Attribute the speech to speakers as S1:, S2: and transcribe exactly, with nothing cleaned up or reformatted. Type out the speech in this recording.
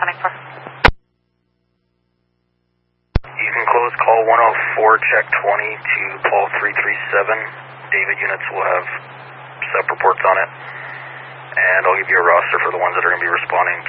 S1: responding for?
S2: You can close call one oh four, check twenty to Paul three three seven. David units will have sub reports on it. And I'll give you a roster for the ones that are going to be responding